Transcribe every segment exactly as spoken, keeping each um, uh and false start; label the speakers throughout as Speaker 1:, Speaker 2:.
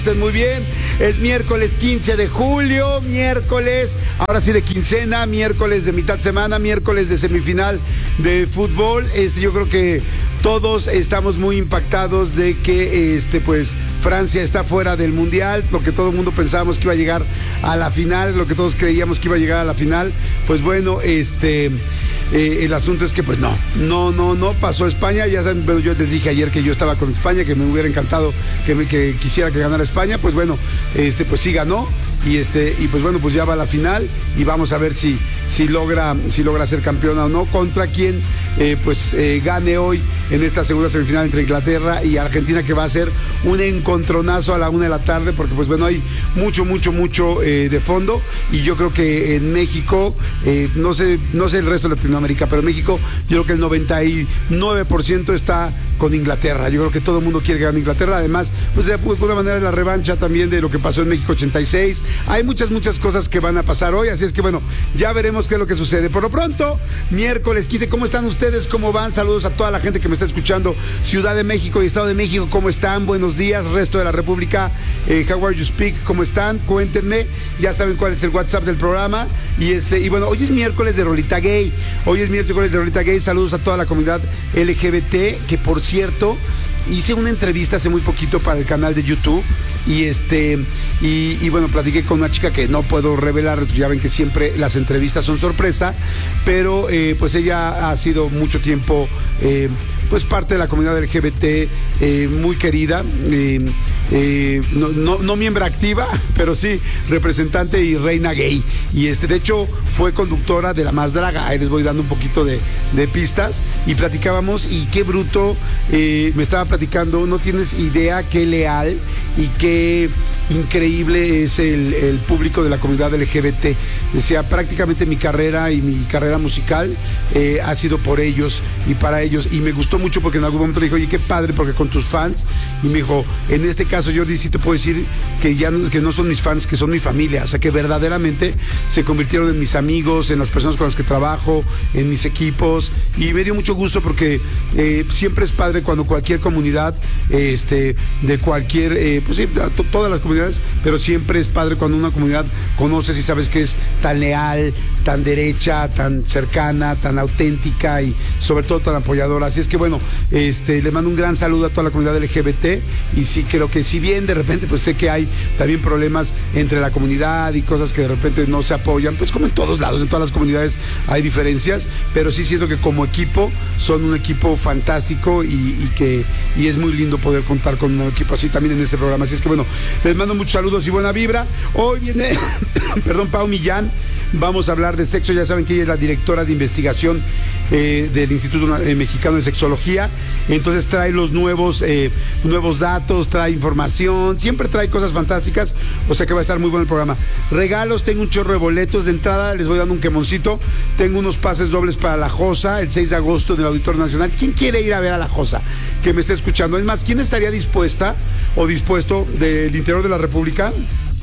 Speaker 1: Estén muy bien, es miércoles quince de julio, miércoles, ahora sí de quincena, miércoles de mitad semana, miércoles de semifinal de fútbol. Este, yo creo que todos estamos muy impactados de que este, pues, Francia está fuera del Mundial, lo que todo el mundo pensábamos que iba a llegar a la final, lo que todos creíamos que iba a llegar a la final, pues bueno, este... Eh, el asunto es que pues no, no, no, no pasó España. Ya saben, bueno, yo les dije ayer que yo estaba con España, que me hubiera encantado que, me, que quisiera que ganara España. Pues bueno, este, pues sí ganó y este, y pues bueno, pues ya va a la final y vamos a ver si, si logra, si logra ser campeona o no, contra quien eh, pues eh, gane hoy en esta segunda semifinal entre Inglaterra y Argentina, que va a ser un encontronazo a la una de la tarde, porque pues bueno, hay mucho, mucho, mucho eh, de fondo, y yo creo que en México, eh, no sé, no sé el resto de Latinoamérica, pero en México yo creo que el noventa y nueve por ciento está con Inglaterra. Yo creo que todo el mundo quiere que gane Inglaterra. Además, pues de alguna manera es la revancha también de lo que pasó en México ochenta y seis. Hay muchas, muchas cosas que van a pasar hoy, así es que bueno, ya veremos qué es lo que sucede. Por lo pronto, miércoles quince, ¿cómo están ustedes? ¿Cómo van? Saludos a toda la gente que me está escuchando. Ciudad de México y Estado de México, ¿cómo están? Buenos días. Resto de la República, eh, how are you speak? ¿Cómo están? Cuéntenme. Ya saben cuál es el WhatsApp del programa. Y este, y bueno, hoy es miércoles de Rolita Gay. Hoy es miércoles de Rolita Gay. Saludos a toda la comunidad L G B T, que por cierto, hice una entrevista hace muy poquito para el canal de YouTube y este y, y bueno, platiqué con una chica que no puedo revelar. Ya ven que siempre las entrevistas son sorpresa, pero eh, pues ella ha sido mucho tiempo eh, pues parte de la comunidad L G B T, eh, muy querida, eh, eh, no, no, no miembro activa, pero sí representante y reina gay. Y este, de hecho, fue conductora de La Más Draga. Ahí les voy dando un poquito de, de pistas. Y platicábamos, y qué bruto, eh, me estaba platicando, no tienes idea qué leal y qué increíble es el, el público de la comunidad L G B T. Decía, prácticamente mi carrera y mi carrera musical eh, ha sido por ellos y para ellos. Y me gustó mucho porque en algún momento le dijo, oye, qué padre, porque con tus fans. Y me dijo, en este caso, Jordi, sí te puedo decir que ya no, que no son mis fans, que son mi familia. O sea, que verdaderamente se convirtieron en mis amigos, en las personas con las que trabajo, en mis equipos. Y me dio mucho gusto porque eh, siempre es padre cuando cualquier comunidad, eh, este, de cualquier, eh, pues sí, to, todas las comunidades, pero siempre es padre cuando una comunidad conoces y sabes que es tan leal, tan derecha, tan cercana, tan auténtica y sobre todo tan apoyadora. Así es que bueno, este, le mando un gran saludo a toda la comunidad L G B T, y sí creo que si bien de repente pues sé que hay también problemas entre la comunidad y cosas que de repente no se apoyan, pues como en todos lados, en todas las comunidades hay diferencias, pero sí siento que como equipo son un equipo fantástico y, y que y es muy lindo poder contar con un equipo así también en este programa. Así es que bueno, les mando muchos saludos y buena vibra. Hoy viene, perdón, Pau Millán. Vamos a hablar de sexo. Ya saben que ella es la directora de investigación eh, del Instituto Mexicano de Sexología. Entonces trae los nuevos, eh, nuevos datos, trae información, siempre trae cosas fantásticas. O sea que va a estar muy bueno el programa. Regalos, tengo un chorro de boletos. De entrada les voy dando un quemoncito. Tengo unos pases dobles para La Josa el seis de agosto en el Auditorio Nacional. ¿Quién quiere ir a ver a La Josa? Que me esté escuchando. Es más, ¿quién estaría dispuesta o dispuesto del interior de la República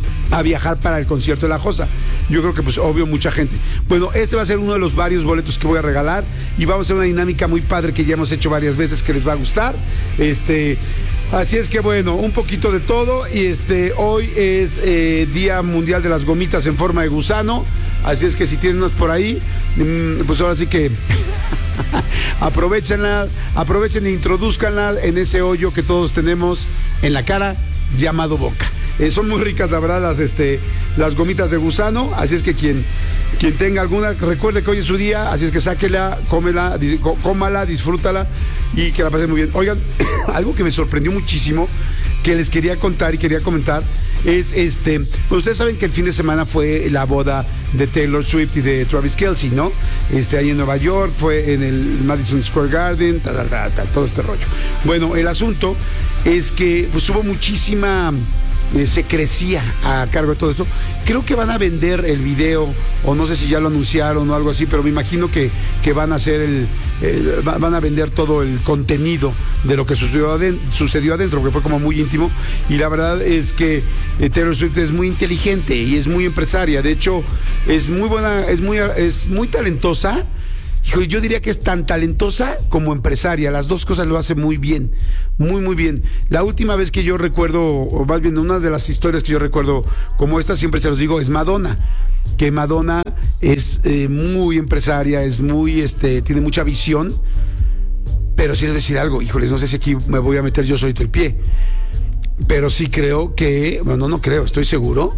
Speaker 1: a viajar para el concierto de La Josa? Yo creo que pues obvio mucha gente. Bueno, este va a ser uno de los varios boletos que voy a regalar y vamos a hacer una dinámica muy padre que ya hemos hecho varias veces, que les va a gustar. Este, así es que bueno, un poquito de todo. Y este, hoy es eh, Día Mundial de las Gomitas en forma de gusano. Así es que si tienen unas por ahí, pues ahora sí que aprovechenla, aprovechen e introduzcanla en ese hoyo que todos tenemos en la cara llamado boca. Eh, son muy ricas, la verdad, las, este, las gomitas de gusano. Así es que quien, quien tenga alguna, recuerde que hoy es su día. Así es que sáquela, cómela, cómala, disfrútala y que la pasen muy bien. Oigan, algo que me sorprendió muchísimo, que les quería contar y quería comentar, es este, pues ustedes saben que el fin de semana fue la boda de Taylor Swift y de Travis Kelce, ¿no? Este, ahí en Nueva York, fue en el Madison Square Garden, tal, tal, tal, tal, todo este rollo. Bueno, el asunto es que pues hubo muchísima eh, se crecía a cargo de todo esto. Creo que van a vender el video, o no sé si ya lo anunciaron o algo así, pero me imagino que, que van a hacer el, eh, van a vender todo el contenido de lo que sucedió adentro, sucedió adentro, que fue como muy íntimo. Y la verdad es que eh, Taylor Swift es muy inteligente y es muy empresaria. De hecho, es muy buena, es muy, es muy talentosa. hijo, yo diría que es tan talentosa como empresaria, las dos cosas lo hace muy bien, muy muy bien. La última vez que yo recuerdo, o más bien una de las historias que yo recuerdo como esta, siempre se los digo, es Madonna, que Madonna es eh, muy empresaria, es muy, este, tiene mucha visión, pero sí es decir algo, híjoles, no sé si aquí me voy a meter yo solito el pie, pero sí creo que, bueno, no, no creo, estoy seguro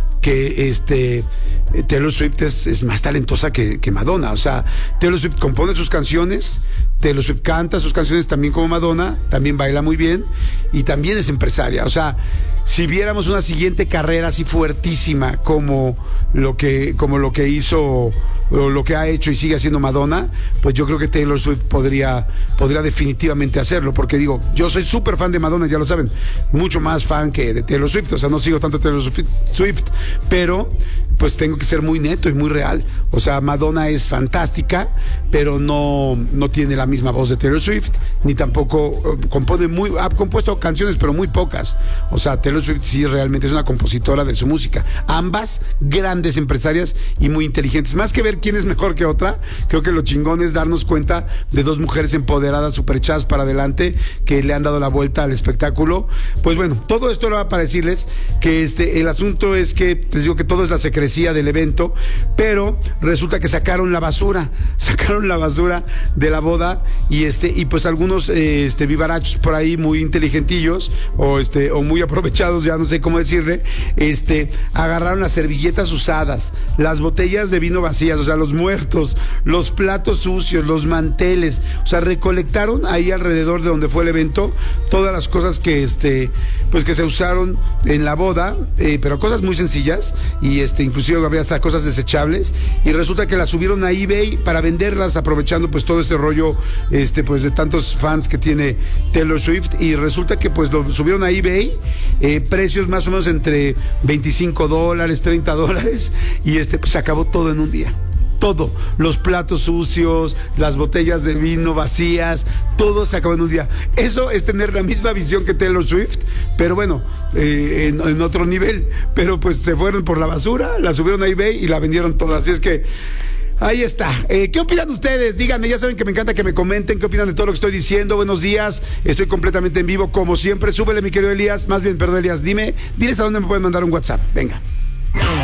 Speaker 1: que este Taylor Swift es, es más talentosa que, que Madonna. O sea, Taylor Swift compone sus canciones, Taylor Swift canta sus canciones también como Madonna, también baila muy bien y también es empresaria. O sea, si viéramos una siguiente carrera así fuertísima como lo que, como lo que hizo o lo que ha hecho y sigue haciendo Madonna, pues yo creo que Taylor Swift podría, podría definitivamente hacerlo, porque digo, yo soy súper fan de Madonna, ya lo saben, mucho más fan que de Taylor Swift, o sea, no sigo tanto a Taylor Swift, pero pues tengo que ser muy neto y muy real. O sea, Madonna es fantástica, pero no, no tiene la misma voz de Taylor Swift, ni tampoco uh, compone muy, ha compuesto canciones, pero muy pocas. O sea, Taylor Swift sí realmente es una compositora de su música. Ambas grandes empresarias y muy inteligentes. Más que ver quién es mejor que otra, creo que lo chingón es darnos cuenta de dos mujeres empoderadas, super echadas para adelante, que le han dado la vuelta al espectáculo. Pues bueno, todo esto era para decirles que este, el asunto es que, les digo que todo es la secrecía del evento, pero resulta que sacaron la basura, sacaron la basura de la boda y este y pues algunos eh, este vivarachos por ahí muy inteligentillos o este o muy aprovechados, ya no sé cómo decirle, este agarraron las servilletas usadas, las botellas de vino vacías, o sea, los muertos, los platos sucios, los manteles, o sea, recolectaron ahí alrededor de donde fue el evento todas las cosas que este pues que se usaron en la boda, eh, pero cosas muy sencillas y este inclusive había hasta cosas desechables y resulta que las subieron a eBay para venderlas, aprovechando pues todo este rollo este pues de tantos fans que tiene Taylor Swift, y resulta que pues lo subieron a eBay, eh, precios más o menos entre veinticinco dólares, treinta dólares, y este pues se acabó todo en un día. Todo, los platos sucios, las botellas de vino vacías, todo se acabó en un día. Eso es tener la misma visión que Taylor Swift, pero bueno, eh, en, en otro nivel. Pero pues se fueron por la basura, la subieron a eBay y la vendieron toda. Así es que ahí está. Eh, ¿Qué opinan ustedes? Díganme, ya saben que me encanta que me comenten qué opinan de todo lo que estoy diciendo. Buenos días, estoy completamente en vivo como siempre. Súbele, mi querido Elías, más bien, perdón, Elías, dime, diles a dónde me pueden mandar un WhatsApp. Venga.